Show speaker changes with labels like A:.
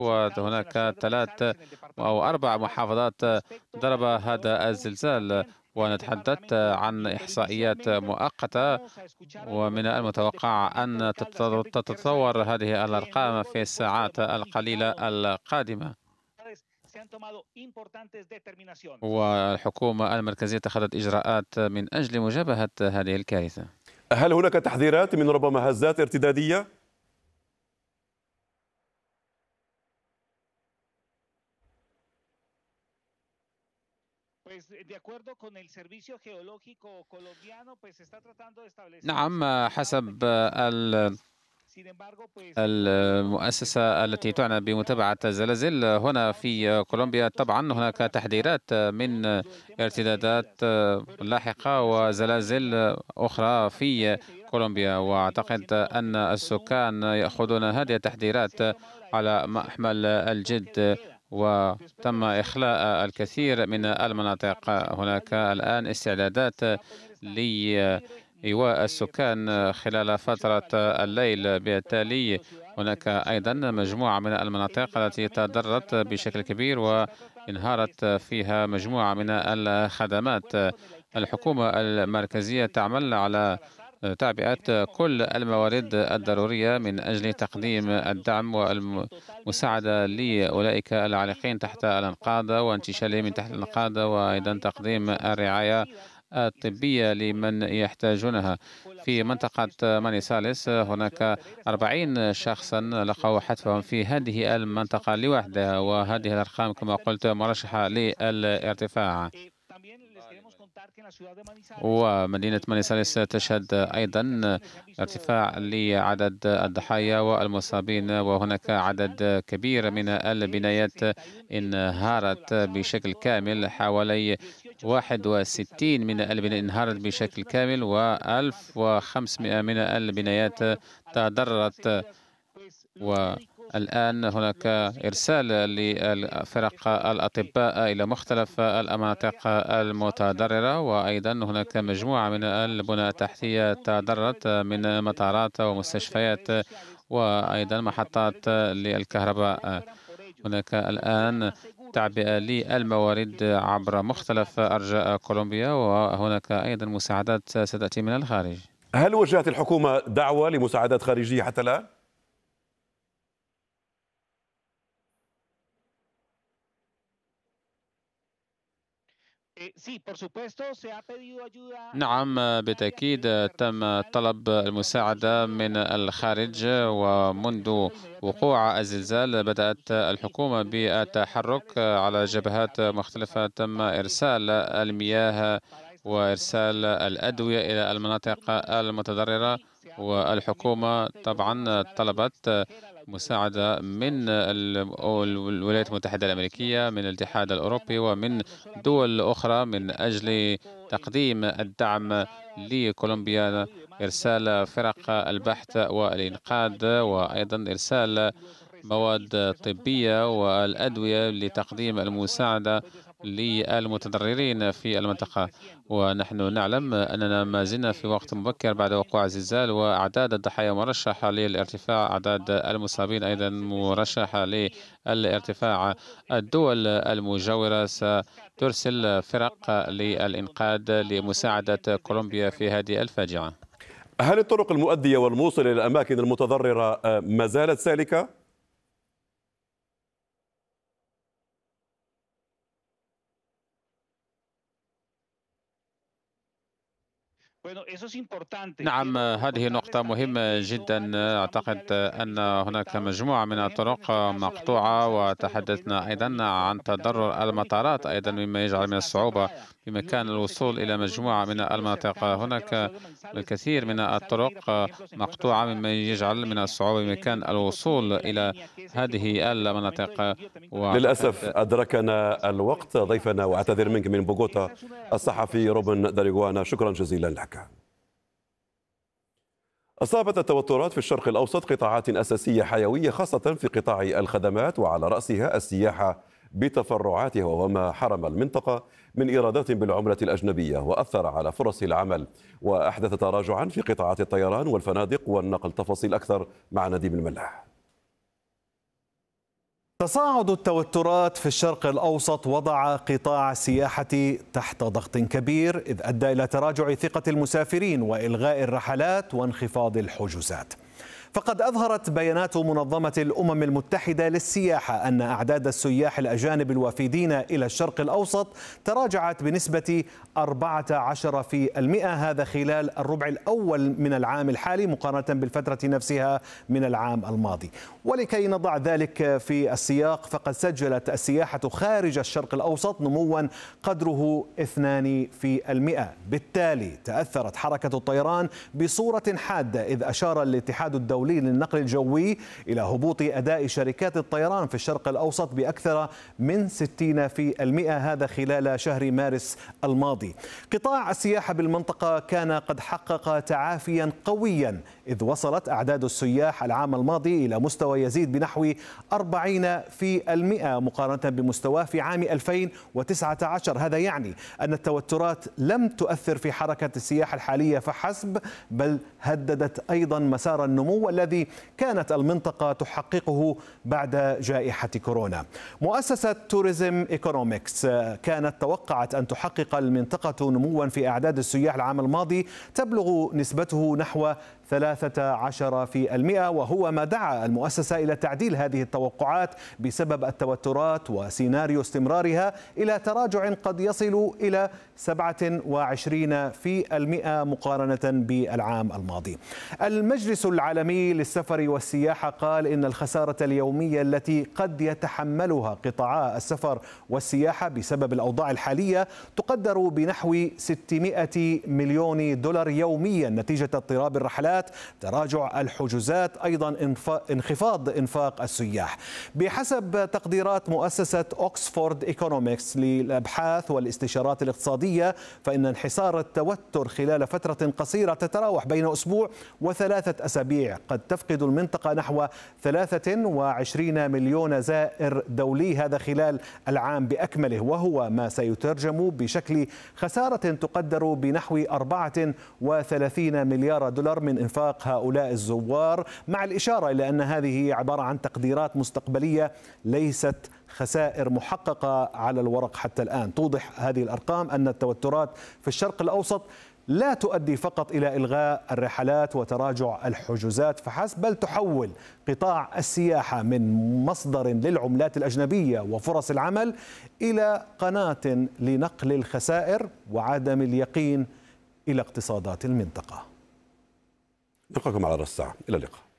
A: وهناك ثلاث أو أربع محافظات ضرب هذا الزلزال، ونتحدث عن إحصائيات مؤقتة، ومن المتوقع أن تتطور هذه الأرقام في الساعات القليلة القادمة. والحكومة المركزية اتخذت إجراءات من أجل مجابهة هذه الكارثة.
B: هل هناك تحذيرات من ربما هزات ارتدادية؟
A: نعم، حسب المؤسسة التي تعنى بمتابعة الزلازل هنا في كولومبيا، طبعا هناك تحذيرات من ارتدادات لاحقة وزلازل أخرى في كولومبيا، وأعتقد أن السكان يأخذون هذه التحذيرات على محمل الجد، وتم إخلاء الكثير من المناطق. هناك الآن استعدادات إيواء السكان خلال فترة الليل. بالتالي هناك أيضا مجموعة من المناطق التي تضررت بشكل كبير وانهارت فيها مجموعة من الخدمات. الحكومة المركزية تعمل على تعبئة كل الموارد الضرورية من أجل تقديم الدعم والمساعدة لأولئك العالقين تحت الأنقاض وانتشالهم من تحت الأنقاض، وأيضا تقديم الرعاية الطبية لمن يحتاجونها. في منطقة مانيسالس هناك 40 شخصا لقوا حتفهم في هذه المنطقة لوحدها، وهذه الأرقام كما قلت مرشحة للارتفاع. ومدينة مانيسالس تشهد أيضا ارتفاع لعدد الضحايا والمصابين، وهناك عدد كبير من البنايات انهارت بشكل كامل. حوالي 61 من البنايات انهارت بشكل كامل، و1500 من البنايات تضررت. والآن هناك إرسال لفرق الأطباء إلى مختلف المناطق المتضررة، وأيضا هناك مجموعة من البنى التحتية تضررت من مطارات ومستشفيات وأيضا محطات للكهرباء. هناك الآن تعبئة للموارد عبر مختلف أرجاء كولومبيا، وهناك أيضا مساعدات ستأتي من الخارج.
B: هل وجهت الحكومة دعوة لمساعدات خارجية حتى الآن؟
A: نعم، بالتأكيد تم طلب المساعدة من الخارج، ومنذ وقوع الزلزال بدأت الحكومة بالتحرك على جبهات مختلفة. تم إرسال المياه وإرسال الأدوية إلى المناطق المتضررة، والحكومة طبعا طلبت مساعدة من الولايات المتحدة الأمريكية، من الاتحاد الأوروبي، ومن دول أخرى من أجل تقديم الدعم لكولومبيا، إرسال فرق البحث والإنقاذ، وأيضا إرسال مواد طبية والأدوية لتقديم المساعدة للمتضررين في المنطقة. ونحن نعلم أننا ما زلنا في وقت مبكر بعد وقوع الزلزال، وأعداد الضحايا مرشحة للارتفاع، أعداد المصابين أيضا مرشحة للارتفاع. الدول المجاورة سترسل فرق للإنقاذ لمساعدة كولومبيا في هذه الفاجعة.
B: هل الطرق المؤدية والموصلة إلى الأماكن المتضررة ما زالت سالكة؟
A: نعم، هذه نقطة مهمة جدا. أعتقد أن هناك مجموعة من الطرق مقطوعة، وتحدثنا أيضا عن تضرر المطارات أيضا، مما يجعل من الصعوبة بمكان الوصول إلى مجموعة من المناطق. هناك الكثير من الطرق مقطوعة، مما يجعل من الصعوبة بمكان الوصول إلى هذه المناطق.
B: للأسف أدركنا الوقت. ضيفنا وأعتذر منك من بوغوتا الصحفي روبن داريغوانا، شكرا جزيلا لك. أصابت التوترات في الشرق الأوسط قطاعات أساسية حيوية، خاصة في قطاع الخدمات، وعلى رأسها السياحة بتفرعاتها، وما حرم المنطقة من إيرادات بالعملة الأجنبية، وأثر على فرص العمل، وأحدث تراجعا في قطاعات الطيران والفنادق والنقل. تفاصيل أكثر مع نديم الملاح.
C: تصاعد التوترات في الشرق الأوسط وضع قطاع السياحة تحت ضغط كبير، إذ أدى إلى تراجع ثقة المسافرين وإلغاء الرحلات وانخفاض الحجوزات. فقد أظهرت بيانات منظمة الأمم المتحدة للسياحة أن أعداد السياح الأجانب الوافدين إلى الشرق الأوسط تراجعت بنسبة 14%، هذا خلال الربع الأول من العام الحالي مقارنة بالفترة نفسها من العام الماضي. ولكي نضع ذلك في السياق، فقد سجلت السياحة خارج الشرق الأوسط نموا قدره 2%. بالتالي تأثرت حركة الطيران بصورة حادة، إذ أشار الاتحاد الدولي للنقل الجوي إلى هبوط أداء شركات الطيران في الشرق الأوسط بأكثر من 60%، هذا خلال شهر مارس الماضي. قطاع السياحة بالمنطقة كان قد حقق تعافيا قويا، إذ وصلت أعداد السياح العام الماضي إلى مستوى يزيد بنحو 40% مقارنة بمستواه في عام 2019. هذا يعني أن التوترات لم تؤثر في حركة السياحة الحالية فحسب، بل هددت أيضا مسار النمو الذي كانت المنطقة تحققه بعد جائحة كورونا. مؤسسة توريزم ايكونومكس كانت توقعت أن تحقق المنطقة نموا في أعداد السياح العام الماضي تبلغ نسبته نحو 13%، وهو ما دعا المؤسسة إلى تعديل هذه التوقعات بسبب التوترات وسيناريو استمرارها إلى تراجع قد يصل إلى 27% مقارنة بالعام الماضي. المجلس العالمي للسفر والسياحة قال إن الخسارة اليومية التي قد يتحملها قطاعا السفر والسياحة بسبب الأوضاع الحالية تقدر بنحو 600 مليون دولار يوميا، نتيجة اضطراب الرحلات، تراجع الحجوزات، أيضا انخفاض إنفاق السياح. بحسب تقديرات مؤسسة أوكسفورد إيكونومكس للأبحاث والاستشارات الاقتصادية، فإن انحسار التوتر خلال فترة قصيرة تتراوح بين أسبوع وثلاثة أسابيع قد تفقد المنطقة نحو 23 مليون زائر دولي، هذا خلال العام بأكمله، وهو ما سيترجم بشكل خسارة تقدر بنحو 34 مليار دولار من إنفاق هؤلاء الزوار، مع الإشارة إلى أن هذه عبارة عن تقديرات مستقبلية ليست خسائر محققة على الورق حتى الآن. توضح هذه الأرقام أن التوترات في الشرق الأوسط لا تؤدي فقط إلى إلغاء الرحلات وتراجع الحجوزات فحسب، بل تحول قطاع السياحة من مصدر للعملات الأجنبية وفرص العمل إلى قناة لنقل الخسائر وعدم اليقين إلى اقتصادات المنطقة.
B: نلقاكم على رأس الساعة، إلى اللقاء.